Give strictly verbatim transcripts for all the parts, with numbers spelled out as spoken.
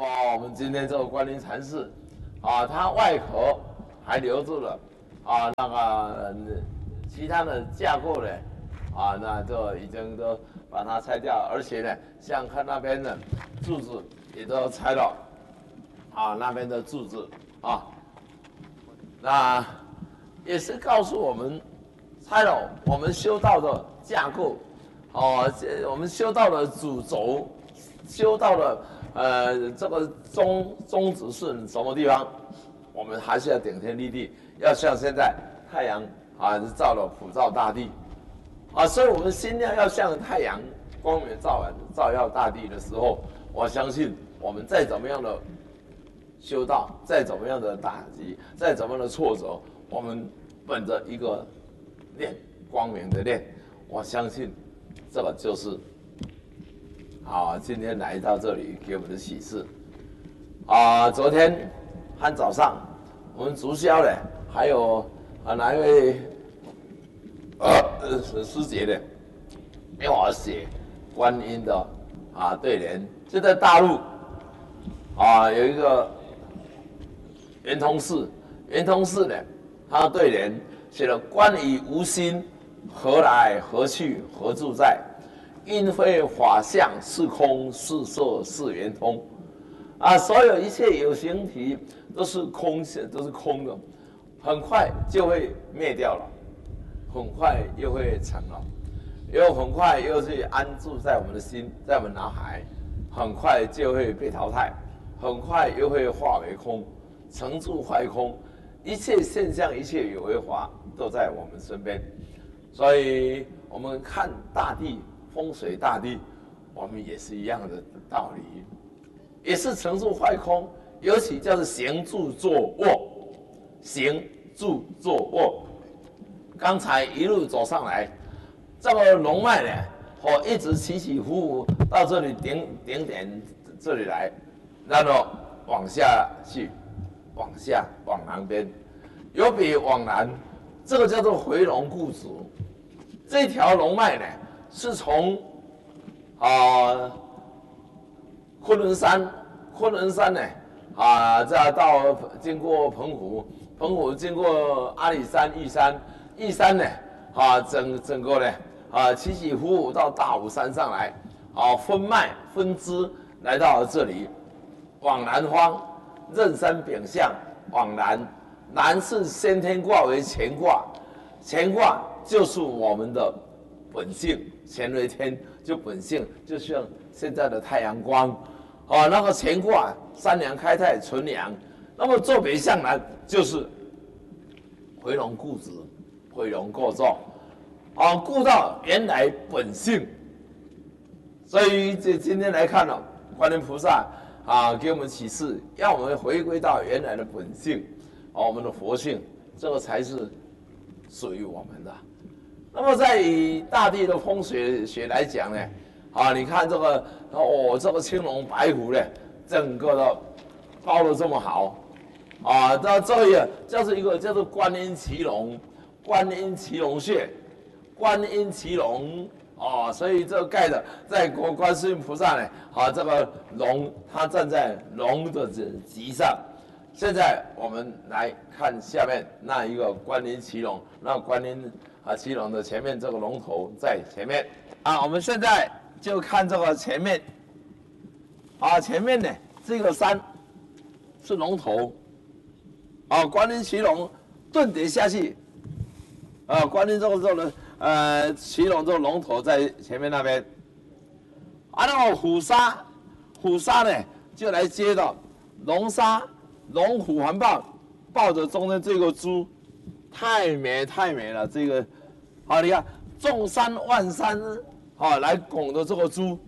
么我们今天这个观音禅寺，啊，它外壳还留住了，啊，那个其他的架构呢，啊，那就已经都把它拆掉，而且呢，像看那边的柱子也都拆了，啊，那边的柱子啊，那也是告诉我们，拆了我们修道的架构，哦，我们修道的主轴，修道的呃这个宗宗旨是什么地方？我们还是要顶天立地，要像现在太阳啊照了普照大地，啊，所以我们心量要像太阳光明照完照耀大地的时候，我相信我们再怎么样的修道，再怎么样的打击，再怎么样的挫折，我们本着一个念光明的念，我相信这个就是啊今天来到这里给我们的启示。啊，昨天和早上我们竹霄呢，还有啊哪一位呃师姐呢，因为我写观音的啊对联，就在大陆啊有一个圆通寺，圆通寺呢，他的对联写了“观以无心，何来何去何自在？因非法相是空，是色是圆通。”啊，所有一切有形体都是空，都是空的，很快就会灭掉了，很快又会成了，又很快又是安住在我们的心，在我们脑海，很快就会被淘汰，很快又会化为空，成住坏空，一切现象，一切有为法都在我们身边，所以我们看大地风水大地，我们也是一样的道理。也是成住坏空，尤其叫做行住坐卧，行住坐卧。刚才一路走上来，这个龙脉呢，哦，一直起起伏伏到这里顶顶点这里来，然后往下去，往下往南边，由北往南，这个叫做回龙固足。这条龙脉呢，是从啊。呃昆仑山，昆仑山呢，啊，再到经过澎湖，澎湖经过阿里山、玉山，玉山呢，啊，整整个呢，啊，起起伏伏到大武山上来，啊，分脉分支来到这里，往南方，壬山丙向往南，南是先天卦为乾卦，乾卦就是我们的本性，乾为天，就本性，就像现在的太阳光。哦，那个乾卦三阳开泰纯阳，那么坐北向南就是回龙固直，回龙过重，哦，顾到原来本性。所以这今天来看了观音菩萨啊，给我们启示，让我们回归到原来的本性，哦，我们的佛性，这个才是属于我们的。那么在以大地的风水学来讲呢？啊，你看这个哦，这个青龙白虎呢，整个的包的这么好，啊，到这里叫做一个叫做观音骑龙，观音骑龙穴，观音骑龙啊，所以这个盖的在国观世音菩萨呢，啊，这个龙它站在龙的脊上。现在我们来看下面那一个观音骑龙，那观音啊骑龙的前面这个龙头在前面啊，我们现在。就看这个前面，啊，前面呢这个山是龙头，啊，观音骑龙顿跌下去，啊，观音这个这个呃骑龙这个龙头在前面那边，啊，那个虎鲨，虎鲨呢就来接到龙鲨，龙虎环抱，抱着中间这个猪，太美太美了，这个，好，你看众山万山。啊，来拱的这个猪，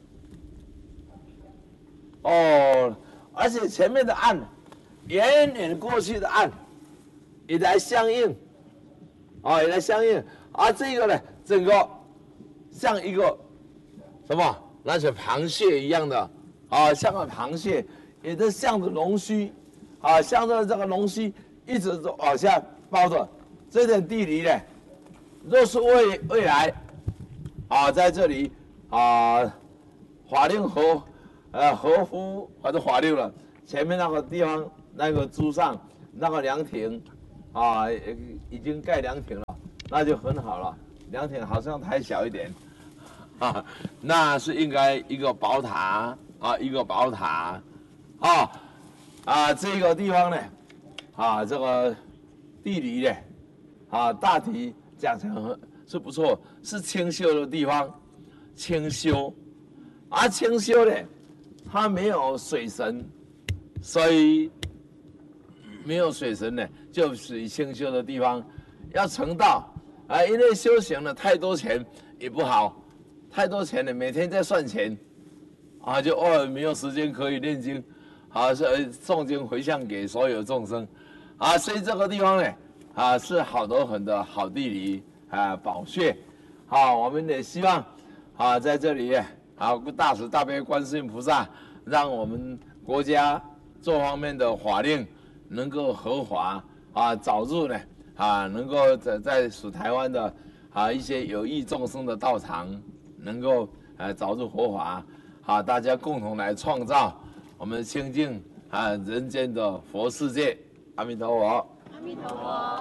哦，而且前面的岸，远远过去的岸，也来相应，啊，也来相应，而这个呢，整个像一个什么，那像螃蟹一样的，啊，像个螃蟹，也是向着龙须，啊，向着这个龙须一直往下包着，这点地理呢，若是未未来。啊，在这里啊，法令合，呃，合乎或者法令了前面那个地方那个柱上那个凉亭，啊，已经盖凉亭了，那就很好了。凉亭好像太小一点，啊，那是应该一个宝塔啊，一个宝塔，啊，啊，这个地方呢，啊，这个地理呢，啊，大体讲成是不错，是清修的地方，清修，而清修呢，它没有水神。所以没有水神呢，就属于清修的地方。要成道啊，因为修行了太多钱也不好，太多钱了，每天在算钱，啊，就偶尔没有时间可以念经，啊，是诵经回向给所有众生，啊，所以这个地方呢，啊，是好多很多好地理啊，宝穴，啊，我们也希望啊，在这里啊，大慈大悲观世音菩萨，让我们国家。这方面的法令能够合法啊，早日呢啊，能够在在属台湾的啊一些有益众生的道场，能够啊早日合法啊，大家共同来创造我们清净啊人间的佛世界。阿弥陀佛。 阿弥陀佛。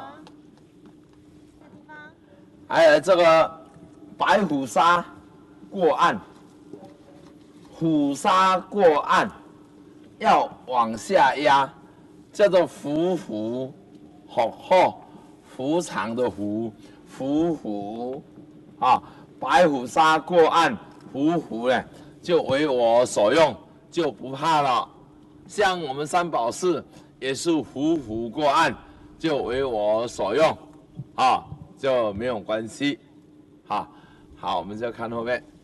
还有这个白虎沙过岸，虎沙过岸。要往下压，叫做伏虎，虎后伏长的伏，伏虎啊，白虎沙过岸，伏虎呢就为我所用，就不怕了。像我们三宝寺也是伏虎过岸，就为我所用，啊，就没有关系。好，好，我们再看后面。